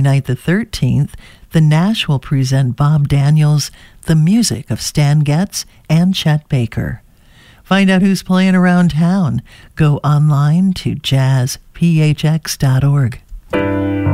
Saturday night the 13th, the Nash will present Bob Daniels' The Music of Stan Getz and Chet Baker. Find out who's playing around town. Go online to jazzphx.org.